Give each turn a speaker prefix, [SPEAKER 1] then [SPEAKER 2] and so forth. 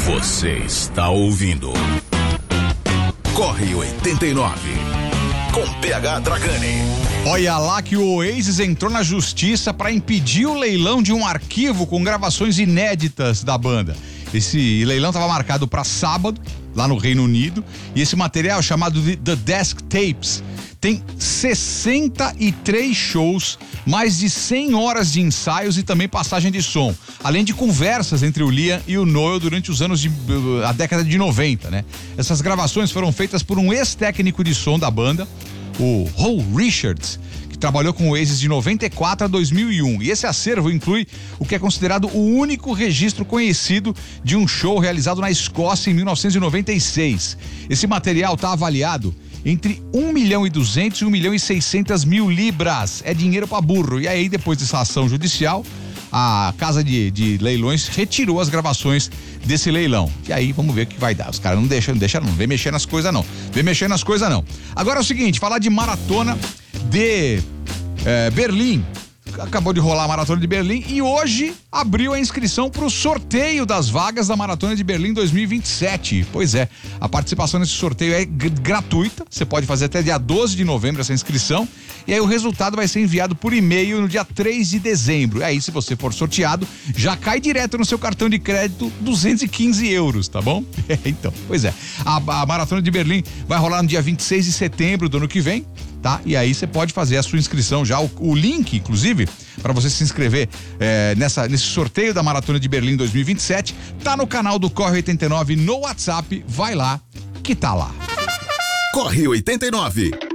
[SPEAKER 1] Você está ouvindo Corre 89 com PH Dragani.
[SPEAKER 2] Olha lá que o Oasis entrou na justiça para impedir o leilão de um arquivo com gravações inéditas da banda. Esse leilão estava marcado para sábado, lá no Reino Unido, e esse material, chamado de The Desk Tapes, tem 63 shows, mais de 100 horas de ensaios e também passagem de som, além de conversas entre o Liam e o Noel durante os anos a década de 90, né? Essas gravações foram feitas por um ex-técnico de som da banda, o Hal Richards, que trabalhou com o Oasis de 94 a 2001. E esse acervo inclui o que é considerado o único registro conhecido de um show realizado na Escócia em 1996. Esse material está avaliado entre 1.200.000 e 1.600.000 libras. É dinheiro pra burro. E aí, depois dessa ação judicial, a casa de leilões retirou as gravações desse leilão. E aí, vamos ver o que vai dar. Os caras não deixam, não. Vem mexer nas coisas, não. Agora é o seguinte, falar de maratona de Berlim. Acabou de rolar a Maratona de Berlim e hoje abriu a inscrição para o sorteio das vagas da Maratona de Berlim 2027. Pois é, a participação nesse sorteio é gratuita, você pode fazer até dia 12 de novembro essa inscrição, e aí o resultado vai ser enviado por e-mail no dia 3 de dezembro. E aí, se você for sorteado, já cai direto no seu cartão de crédito 215 euros, tá bom? Então, pois é, a Maratona de Berlim vai rolar no dia 26 de setembro do ano que vem, tá? E aí você pode fazer a sua inscrição já, o link, inclusive, para você se inscrever nesse sorteio da Maratona de Berlim 2027, tá no canal do Corre 89 no WhatsApp, vai lá, que tá lá.
[SPEAKER 1] Corre 89.